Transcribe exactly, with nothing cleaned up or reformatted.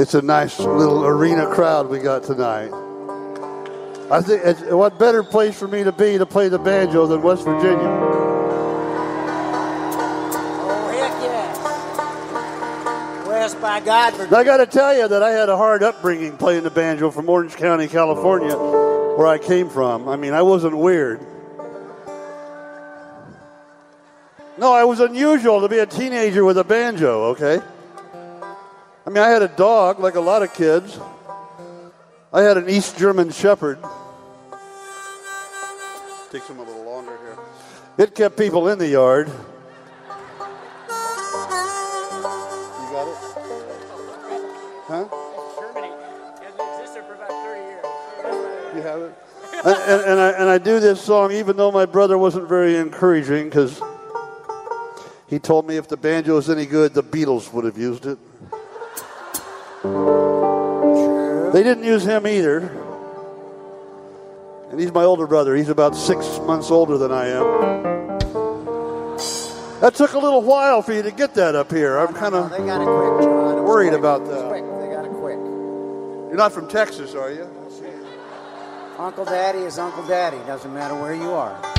It's a nice little arena crowd we got tonight. I think it's, what better place for me to be to play the banjo than West Virginia? Oh, heck yes. West by God. And I got to tell you that I had a hard upbringing playing the banjo from Orange County, California, where I came from. I mean, I wasn't weird. No, I was unusual to be a teenager with a banjo, okay? I mean, I had a dog, like a lot of kids. I had an East German Shepherd. Takes them a little longer here. It kept people in the yard. You got it? Huh? Germany hasn't existed for about thirty years. You have it? and, and, and, I, and I do this song even though my brother wasn't very encouraging, because he told me if the banjo was any good, the Beatles would have used it. They didn't use him either. And he's my older brother. He's about six months older than I am. That took a little while for you to get that up here. I'm kind of They got it quick, John. It was worried quick. about It was that. quick. They got it quick. You're not from Texas, are you? Uncle Daddy is Uncle Daddy. Doesn't matter where you are.